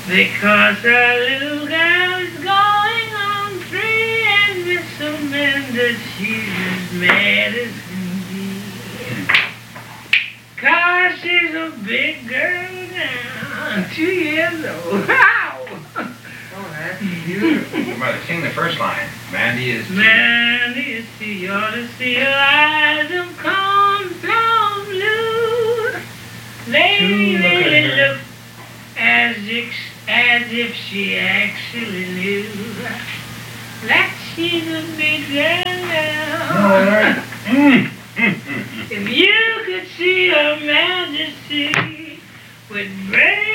Because our little girl is going on free, and Miss Amanda, she's as mad as can be. 'Cause she's a big girl now, 2 years old. Wow! Oh, that's beautiful. You better sing the first line. Mandy is... Mandy, you ought to see her eyes of cornflower blue. They really look as if she actually knew that she's a big girl now. If you could see her majesty with brave